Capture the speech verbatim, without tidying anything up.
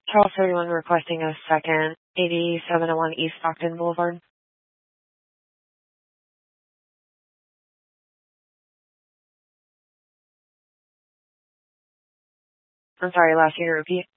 Charles thirty-one requesting a second, eighty-seven oh one East Stockton Boulevard. I'm sorry, last unit repeat.